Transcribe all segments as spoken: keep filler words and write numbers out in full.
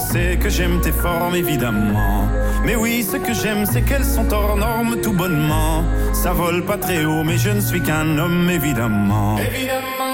sais que j'aime tes formes, évidemment. Mais oui, ce que j'aime, c'est qu'elles sont hors normes tout bonnement. Ça vole pas très haut, mais je ne suis qu'un homme, évidemment. Évidemment.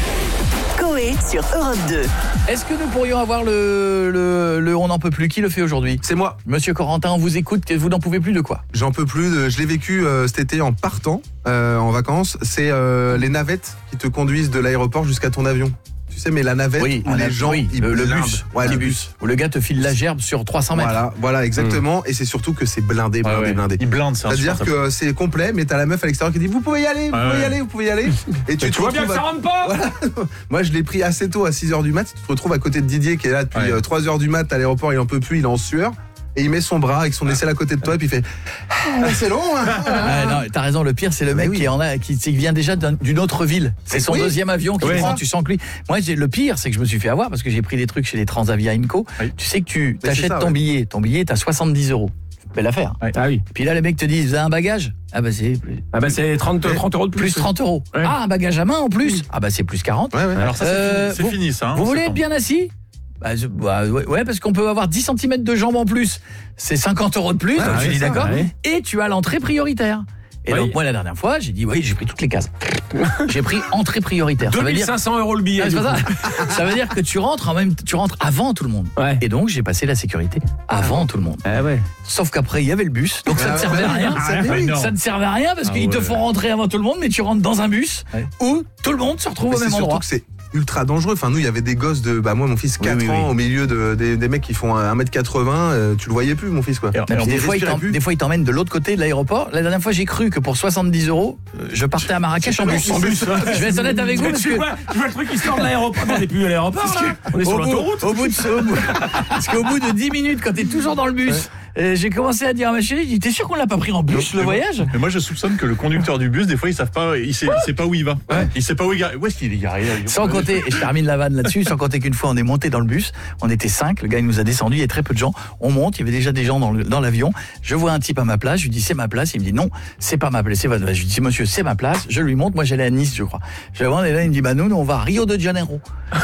Coé sur Europe deux. Est-ce que nous pourrions avoir le, le, le On n'en peut plus? Qui le fait aujourd'hui? C'est moi. Monsieur Corentin, on vous écoute, vous n'en pouvez plus de quoi? J'en peux plus, de, je l'ai vécu euh, cet été en partant euh, en vacances. C'est euh, les navettes qui te conduisent de l'aéroport jusqu'à ton avion. Tu sais, mais la navette oui, où les nav- gens oui, ils le, le blindent. bus, ouais, le le bus, bus. où le gars te file la gerbe sur trois cents mètres. Voilà, voilà exactement. Mmh. Et c'est surtout que c'est blindé, blindé, Ah ouais. blindé. Il blinde, c'est C'est-à-dire que c'est complet, mais t'as la meuf à l'extérieur qui dit vous pouvez y aller, vous Ah pouvez ouais. y aller, vous pouvez y aller. Et tu, tu vois bien que ça rentre pas. Voilà. Moi, je l'ai pris assez tôt à six heures du mat. Tu te retrouves à côté de Didier qui est là depuis Ouais. euh, trois heures du mat à l'aéroport, il en peut plus, il est en sueur. Et il met son bras avec son aisselle à côté de toi et puis il fait ah, c'est long hein. Ah, non, t'as raison, le pire c'est le mec oui. qui est en a, qui, qui vient déjà d'un- d'une autre ville. C'est son Oui. deuxième avion qui Oui. prend, tu sens que lui. Moi, j'ai, le pire c'est que je me suis fait avoir parce que j'ai pris des trucs chez les Transavia Inco. Oui. Tu sais que tu Mais t'achètes c'est ça, ton ouais. billet, ton billet t'as soixante-dix euros. Belle affaire. Ouais. Ah oui. Puis là, les mecs te disent, vous avez un bagage? Ah bah c'est Ah bah c'est trente, trente euros de plus. plus trente euros. Ouais. Ah, un bagage à main en plus? Ah bah c'est plus quarante. Ouais, ouais. Alors ça c'est Euh, fini, c'est vous- fini ça. Hein, Vous en voulez être septembre. bien assis? Bah, je- bah, ouais, ouais, parce qu'on peut avoir dix centimètres de jambes en plus. C'est cinquante euros de plus, Ouais, donc ouais, je dis ça, d'accord. ouais. Et tu as l'entrée prioritaire. Et Oui. donc moi la dernière fois, j'ai dit oui, j'ai pris toutes les cases. J'ai pris entrée prioritaire. Ça veut dire, deux mille cinq cents euros le billet. Ah, c'est du pas coup. ça. Ça veut dire que tu rentres en même, tu rentres avant tout le monde. Ouais. Et donc j'ai passé la sécurité avant tout le monde. Ah ouais. Sauf qu'après il y avait le bus, donc ça ne Ah, servait à rien. Ah, ouais, non. Ça ne servait à rien parce Ah, qu'ils te ouais. font rentrer avant tout le monde, mais tu rentres dans un bus Ouais. où tout le monde se retrouve Mais au c'est même surtout endroit. que c'est ultra dangereux. Enfin, nous, il y avait des gosses de. Bah, moi, mon fils, Oui, quatre oui, ans, oui. au milieu de, des, des mecs qui font un mètre quatre-vingts, euh, tu le voyais plus, mon fils, quoi. Et- Et puis Il des, fois, ils respirait t'em- plus. des fois, ils t'emmènent de l'autre côté de l'aéroport. La dernière fois, j'ai cru que pour soixante-dix euros, euh, je partais à Marrakech en bus. En bus. Je vais être honnête avec vous parce tu, que. vois, tu vois le truc qui sort de l'aéroport. On n'est plus à l'aéroport là. On est sur Au bout, l'autoroute. au bout de ce- au bout- parce qu'au bout de dix minutes, quand t'es toujours dans le bus, euh, j'ai commencé à dire à ma chérie, j'ai dit, t'es sûr qu'on l'a pas pris en bus le Mais moi- voyage? Mais moi je soupçonne que le conducteur du bus, des fois il savent pas, il sait, il sait pas où il va. Il sait pas où il est. Où est-ce qu'il est garé là Sans compter, et je termine la vanne là-dessus, sans compter qu'une fois on est monté dans le bus, on était cinq, le gars il nous a descendu, il y a très peu de gens, on monte, il y avait déjà des gens dans, le- dans l'avion, je vois un type à ma place, je lui dis c'est ma place, il me dit non, c'est pas ma place, c'est votre place. Je lui dis monsieur c'est ma place, je lui montre, moi j'allais à Nice je crois. Je le vois, et là il me dit bah nous, nous on va à Rio de Janeiro.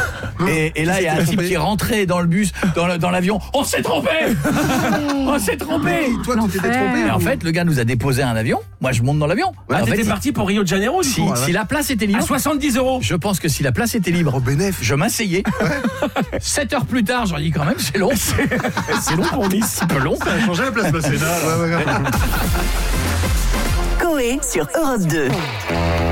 Et, et là il y a un type qui est rentré dans le bus, dans, le- dans l'avion, on s'est trompé. On s'est trompé. Toi, tu t'étais trompé. Et en hein. fait le gars nous a déposé à un avion, moi je monte dans l'avion. Ah, En fait, t'étais si- parti pour Rio de Janeiro du si, coup. si la place était À libre, soixante-dix euros. je pense que si la place était libre, Oh, bénéf. je m'asseyais. Sept heures plus tard, j'en dis quand même, c'est long. C'est long pour Nice, c'est un peu long. Ça a changé la place Masséna. Ouais, ouais, ouais. Coé sur Europe deux.